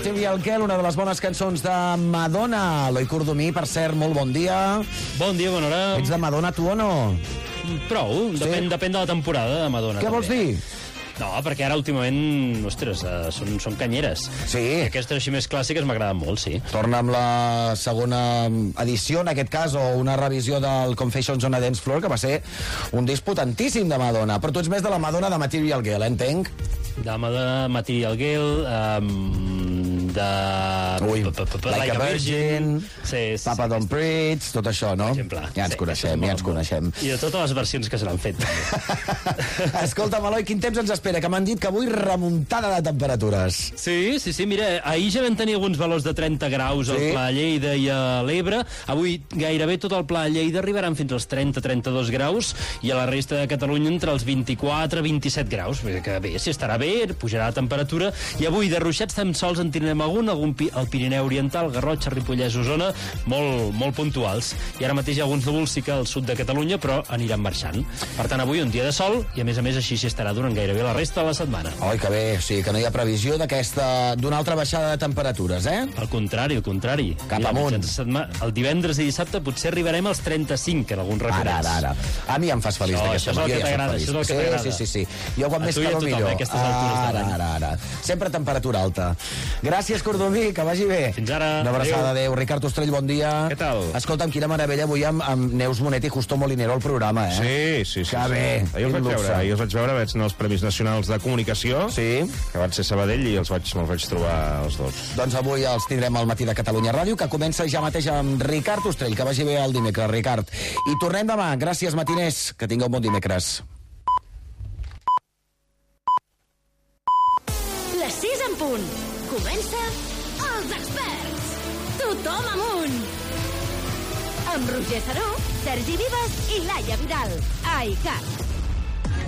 Material Girl, una de les bones cançons de Madonna. Eloi Cordomí, per cert, molt bon dia. Bon dia, bona hora. Ets de Madonna, tu o no? Prou, depèn de la temporada de Madonna. Què vols dir? No, perquè ara últimament, ostres, són canyeres. Sí. Aquestes així més clàssiques m'agraden molt, sí. Torna amb la segona edició, en aquest cas, o una revisió del Confessions on a Dance Floor, que va ser un disc potentíssim de Madonna. Però tu ets més de la Madonna de Material Girl, entenc? De Madonna, Material Girl, Like a Virgin, sí, Papa Don't Preach, tot això, no? Exemple. Ja ens coneixem. I de totes les versions que se l'han fet. Escolta'm, Eloi, quin temps ens espera? Que m'han dit que avui remuntada de temperatures. Sí, mira, ahir ja vam tenir alguns valors de 30 graus al Pla de Lleida i a l'Ebre. Avui gairebé tot el Pla de Lleida arribaran fins als 30-32 graus i a la resta de Catalunya entre els 24-27 graus. Que bé, si estarà bé, pujarà la temperatura. I avui de ruixats tan sols en tindrem algun al Pirineu Oriental, Garrotxa, Ripollès, Osona, molt puntuals. I ara mateix hi ha alguns núvols sí que al sud de Catalunya, però aniran marxant. Per tant, avui un dia de sol i a més així s'hi estarà durant gairebé la resta de la setmana. Oi, que bé, o sigui que no hi ha previsió d'una altra baixada de temperatures, eh? Al contrari. Cap amunt. El divendres i dissabte potser arribarem als 35 en alguns records. Ara. A mi em fas feliç d'aquesta manera. Això és el que t'agrada. Sí. Jo quan més calor millor. Ara. Sempre temperatura alta. Gràcies, Cordomí, que vagi bé. Fins ara. Una abraçada, adéu. Ricard Ostrell, bon dia. Què tal? Escolta'm, quina meravella avui amb Neus Monet i Justo Molinero al programa, eh? Sí. Que bé. Ahir els vaig veure, vaig anar als Premis Nacionals de Comunicació, que van ser a Sabadell, i me'ls vaig trobar els dos. Doncs avui els tindrem al Matí de Catalunya Ràdio, que comença ja mateix amb Ricard Ostrell, que vagi bé el dimecres, Ricard. I tornem demà. Gràcies, matiners. Que tingueu un bon dimecres. Les 6 en punt. Comença Els Experts. Tothom amunt. Amb Roger Saró, Sergi Vives i Laia Vidal. A ICAT.